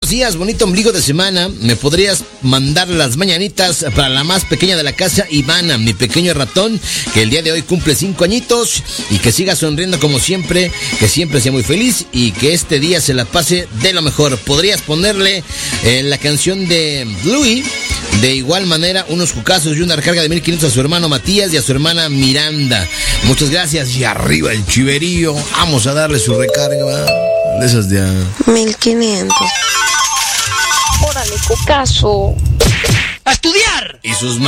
días, bonito ombligo de semana. ¿Me podrías mandar las mañanitas para la más pequeña de la casa, Ivana, mi pequeño ratón, que el día de hoy cumple 5 añitos y que siga sonriendo como siempre, que siempre sea muy feliz y que este día se la pase de lo mejor? ¿Podrías ponerle la canción de Bluey? De igual manera, unos cucazos y una recarga de 1500 a su hermano Matías y a su hermana Miranda. Muchas gracias. Y arriba el chiverío. Vamos a darle su recarga, ¿verdad? De esas de 1500. Órale, cucazo. ¡A estudiar! Y sus